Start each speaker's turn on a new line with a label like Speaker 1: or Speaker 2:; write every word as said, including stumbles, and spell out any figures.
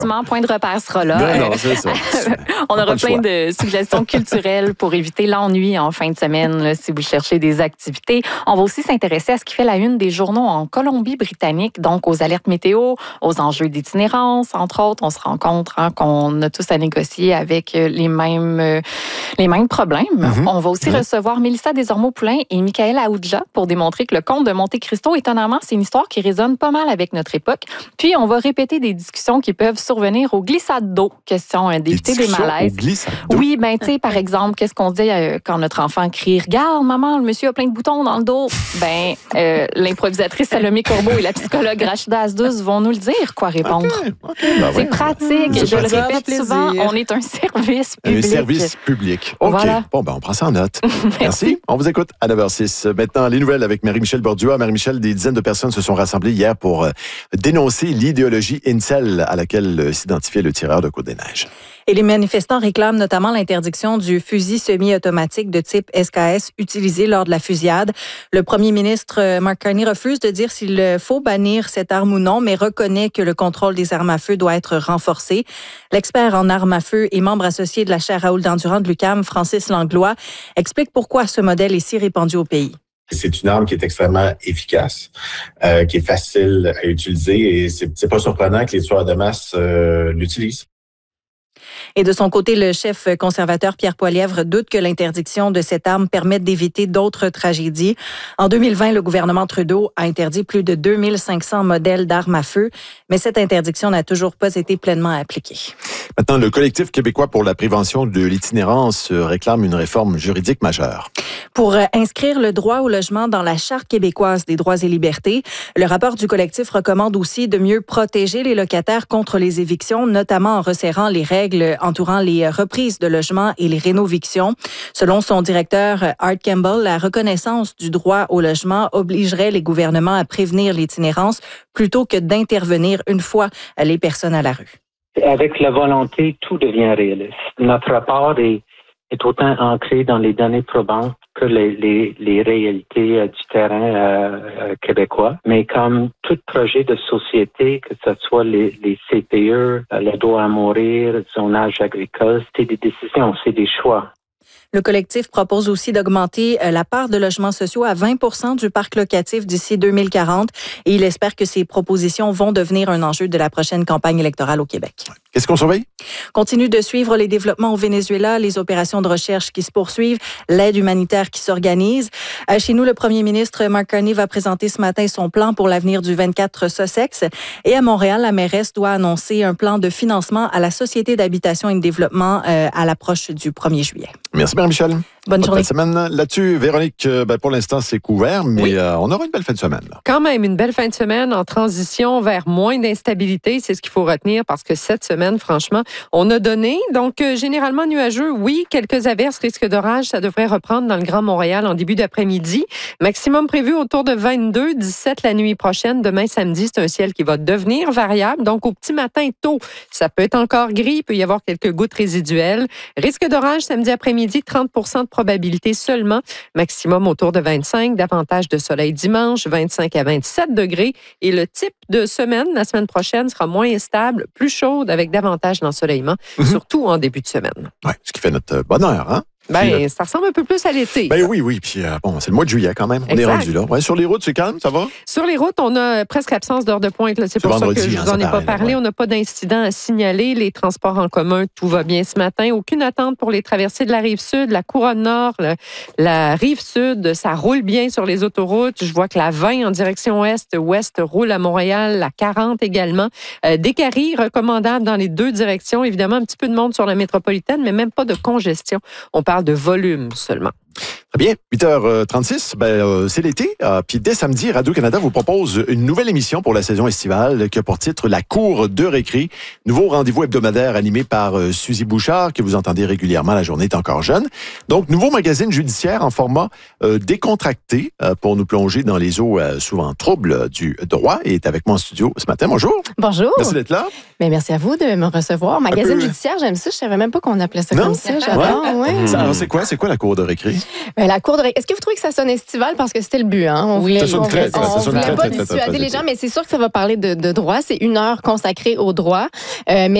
Speaker 1: effectivement, point de repère sera là.
Speaker 2: Non, non, c'est ça.
Speaker 1: On aura plein de suggestions culturelles pour éviter l'ennui en fin de semaine, là, si vous cherchez des activités. On va aussi s'intéresser à ce qui fait la une des journaux en Colombie-Britannique, donc aux alertes météo, aux enjeux d'itinérance, entre autres. On se rend compte hein, qu'on a tous à négocier avec les mêmes, euh, les mêmes problèmes. Mm-hmm. On va aussi mm-hmm. recevoir Mélissa Desormeaux-Poulain et Michael Aoudja pour démontrer que le conte de Monte Cristo, étonnamment, c'est une histoire qui résonne pas mal avec notre époque. Puis, on va répéter des discussions qui peuvent survenir aux glissades d'eau. Question d'éviter des, des malaises. Oui, ben tu sais, par exemple, qu'est-ce qu'on dit euh, quand notre enfant crie « Regarde, maman, le monsieur a plein de boutons dans le dos. » Ben, euh, l'improvisatrice Salomé Corbeau et la psychologue Rachida Asdous vont nous le dire, quoi répondre. Okay, okay. Ben c'est ouais. pratique. C'est Je pratique. le répète souvent, on est un service public.
Speaker 2: Un service public. OK. Voilà. Bon, ben on prend ça en note. Merci. Merci. On vous écoute à neuf heures six. Maintenant, les nouvelles avec Marie-Michel Bordua. Marie-Michel, des dizaines de personnes se sont rassemblées hier pour euh, dénoncer l'idéologie incel à laquelle euh, s'identifiait le tireur de Côte-des-Neiges.
Speaker 3: Et les manifestants réclament notamment l'interdiction du fusil semi-automatique de type S K S utilisé lors de la fusillade. Le premier ministre Mark Carney refuse de dire s'il faut bannir cette arme ou non, mais reconnaît que le contrôle des armes à feu doit être renforcé. L'expert en armes à feu et membre associé de la chaire Raoul Dandurand de l'U Q A M, Francis Langlois, explique pourquoi ce modèle est si répandu au pays.
Speaker 4: C'est une arme qui est extrêmement efficace, euh, qui est facile à utiliser et c'est, c'est pas surprenant que les tueurs de masse euh, l'utilisent.
Speaker 3: Et de son côté, le chef conservateur Pierre Poilievre doute que l'interdiction de cette arme permette d'éviter d'autres tragédies. En deux mille vingt, le gouvernement Trudeau a interdit plus de deux mille cinq cents modèles d'armes à feu, mais cette interdiction n'a toujours pas été pleinement appliquée.
Speaker 2: Maintenant, le collectif québécois pour la prévention de l'itinérance réclame une réforme juridique majeure.
Speaker 3: Pour inscrire le droit au logement dans la Charte québécoise des droits et libertés, le rapport du collectif recommande aussi de mieux protéger les locataires contre les évictions, notamment en resserrant les règles entourant les reprises de logements et les rénovictions. Selon son directeur Art Campbell, la reconnaissance du droit au logement obligerait les gouvernements à prévenir l'itinérance plutôt que d'intervenir une fois les personnes à la rue.
Speaker 5: Avec la volonté, tout devient réaliste. Notre rapport est, est autant ancré dans les données probantes que les, les, les réalités euh, du terrain euh, euh, québécois. Mais comme tout projet de société, que ce soit les, les C P E, euh, le droit à mourir, le zonage agricole, c'est des décisions, c'est des choix.
Speaker 3: Le collectif propose aussi d'augmenter la part de logements sociaux à vingt pour cent du parc locatif d'ici deux mille quarante et il espère que ces propositions vont devenir un enjeu de la prochaine campagne électorale au Québec.
Speaker 2: Qu'est-ce qu'on surveille?
Speaker 3: Continue de suivre les développements au Venezuela, les opérations de recherche qui se poursuivent, l'aide humanitaire qui s'organise. Chez nous, le premier ministre Mark Carney va présenter ce matin son plan pour l'avenir du vingt-quatre Sussex. Et à Montréal, la mairesse doit annoncer un plan de financement à la Société d'habitation et de développement à l'approche du premier juillet.
Speaker 2: Merci, Marie-Michel.
Speaker 3: Bonne journée.
Speaker 2: Bonne semaine. Là-dessus, Véronique, ben pour l'instant, c'est couvert, mais oui. euh, on aura une belle fin de semaine. Là.
Speaker 6: Quand même, une belle fin de semaine en transition vers moins d'instabilité. C'est ce qu'il faut retenir parce que cette semaine, franchement, on a donné. Donc, euh, généralement nuageux, oui, quelques averses, risque d'orage. Ça devrait reprendre dans le Grand Montréal en début d'après-midi. Maximum prévu autour de vingt-deux, dix-sept la nuit prochaine. Demain, samedi, c'est un ciel qui va devenir variable. Donc, au petit matin tôt, ça peut être encore gris. Il peut y avoir quelques gouttes résiduelles. Risque d'orage samedi après-midi, trente pour cent de probabilité seulement. Maximum autour de vingt-cinq. Davantage de soleil dimanche, vingt-cinq à vingt-sept degrés. Et le type de semaine, la semaine prochaine, sera moins stable, plus chaude avec davantage d'ensoleillement, mm-hmm. surtout en début de semaine.
Speaker 2: Oui, ce qui fait notre bonheur, hein?
Speaker 6: Ben, puis, ça ressemble un peu plus à l'été.
Speaker 2: Ben oui, oui. Puis euh, bon, c'est le mois de juillet quand même. On exact. est rendu là. Ouais, sur les routes, c'est calme, ça va?
Speaker 6: Sur les routes, on a presque absence d'heure de pointe. Là. C'est, c'est pour vendredi, ça que je vous en ai pas parlé. Ouais. On n'a pas d'incident à signaler. Les transports en commun, tout va bien ce matin. Aucune attente pour les traversées de la Rive-Sud, la Couronne-Nord, la, la Rive-Sud. Ça roule bien sur les autoroutes. Je vois que la vingt en direction ouest, ouest roule à Montréal, la quarante également. Euh, des caries recommandables dans les deux directions. Évidemment, un petit peu de monde sur la métropolitaine, mais même pas de congestion. On parle de volume seulement.
Speaker 2: Très bien. huit heures trente-six, ben, euh, c'est l'été. Euh, puis dès samedi, Radio-Canada vous propose une nouvelle émission pour la saison estivale qui a pour titre La Cour de récré. Nouveau rendez-vous hebdomadaire animé par euh, Suzy Bouchard, que vous entendez régulièrement. La journée est encore jeune. Donc, nouveau magazine judiciaire en format euh, décontracté euh, pour nous plonger dans les eaux euh, souvent troubles du droit. Et est avec moi en studio ce matin. Bonjour.
Speaker 7: Bonjour.
Speaker 2: Merci d'être là.
Speaker 7: Mais merci à vous de me recevoir. Magazine peu... judiciaire, j'aime ça. Je savais même pas qu'on appelait ça non? comme ça. J'adore.
Speaker 2: Ouais.
Speaker 7: Ouais.
Speaker 2: Alors, c'est quoi, c'est quoi la Cour de récré?
Speaker 7: Euh, la cour de ré... Est-ce que vous trouvez que ça sonne estival? Parce que c'était le but. Hein? On
Speaker 2: oui,
Speaker 7: voulait,
Speaker 2: ça sonne très,
Speaker 7: on,
Speaker 2: ça sonne
Speaker 7: voulait
Speaker 2: très,
Speaker 7: pas
Speaker 2: très, très,
Speaker 7: dissuader
Speaker 2: très,
Speaker 7: les gens, mais c'est sûr que ça va parler de, de droit. C'est une heure consacrée au droit. Euh, mais